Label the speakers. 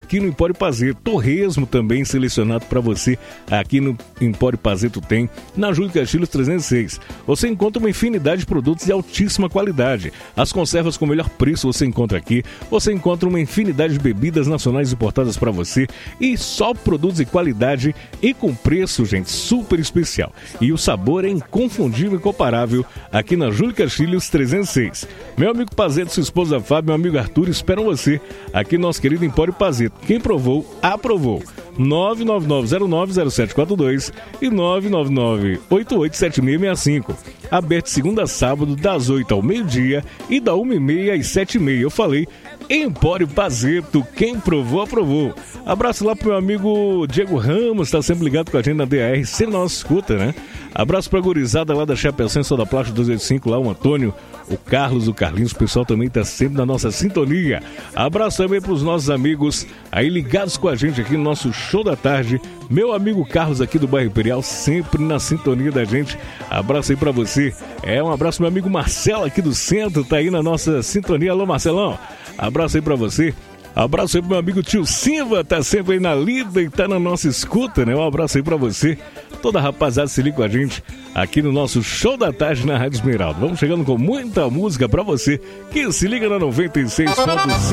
Speaker 1: aqui no Empório Pazeto. Torresmo também selecionado para você aqui no Empório Pazeto tem, na Júlio Castilhos 306. Você encontra uma infinidade de produtos de altíssima qualidade. As conservas com o melhor preço você encontra aqui. Você encontra uma infinidade de bebidas nacionais importadas para você e só produtos de qualidade e com preço, gente, super especial. E o sabor é inconfundível e incomparável aqui na Júlio Castilhos 306. Meu amigo Pazeto, sua esposa Fábio, meu amigo Arthur esperam você aqui no nosso querido Empório Pazeto. Quem provou, aprovou. 999090742 e 999887665. Aberto segunda a sábado, das 8 ao meio-dia e da 1h30 às 7h30. Eu falei Empório Pazeto, quem provou, aprovou. Abraço lá pro meu amigo Diego Ramos, tá sempre ligado com a gente na DAR, sempre na nossa escuta, né? Abraço pra gurizada lá da Chapecó, Soda Plástico 285, lá o Antônio, o Carlos, o Carlinhos, o pessoal também tá sempre na nossa sintonia. Abraço também pros nossos amigos aí ligados com a gente aqui no nosso show da tarde. Meu amigo Carlos aqui do bairro Imperial, sempre na sintonia da gente. Abraço aí pra você. Um abraço meu amigo Marcelo aqui do centro, tá aí na nossa sintonia. Alô, Marcelão. Abraço aí pra você. Abraço aí pro meu amigo tio Silva, tá sempre aí na lida e tá na nossa escuta, né? Um abraço aí pra você. Toda a rapaziada se liga com a gente aqui no nosso show da tarde na Rádio Esmeralda. Vamos chegando com muita música pra você que se liga na 96.5.